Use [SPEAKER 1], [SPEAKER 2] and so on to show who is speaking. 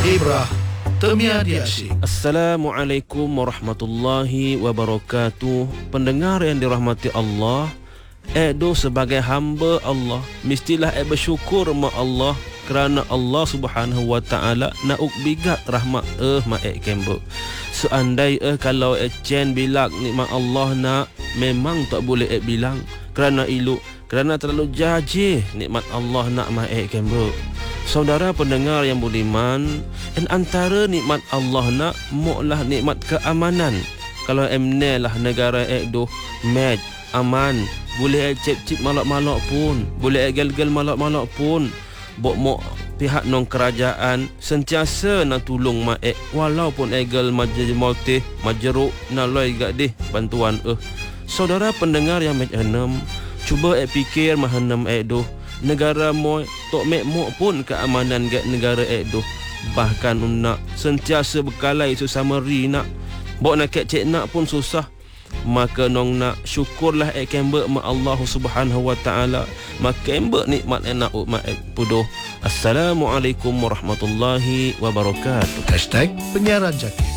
[SPEAKER 1] Ibrah Termiadi Asyik.
[SPEAKER 2] Assalamualaikum warahmatullahi wabarakatuh. Pendengar yang dirahmati Allah, Edo sebagai hamba Allah mestilah bersyukur ma Allah kerana Allah Subhanahu wa taala nak bigat rahmat ma kembo. Seandai kalau cen bilak nikmat Allah nak memang tak boleh bilang kerana terlalu jajih nikmat Allah nak ma kembo. Saudara pendengar yang budiman, antara nikmat Allah nak muklah nikmat keamanan. Kalau emnelah negara ekdo med aman, boleh cip-cip malak-malak pun, boleh gel-gel malak-malak pun. Bok pihak non kerajaan sentiasa nak tolong maek walaupun egel majemolteh majeruk naloi gak deh bantuan Saudara pendengar yang enam, cuba fikir mahanam ekdo negara moy tok mek mok pun keamanan gak negara ekdo, bahkan nak sentiasa berkalai sesama ri nak bok nak cek nak pun susah. Maka nong nak syukurlah kembe ma Allah Subhanahu wa taala makembe nikmat enak mak pudoh. Assalamualaikum warahmatullahi wabarakatuh.
[SPEAKER 1] #penyiaran Jakir.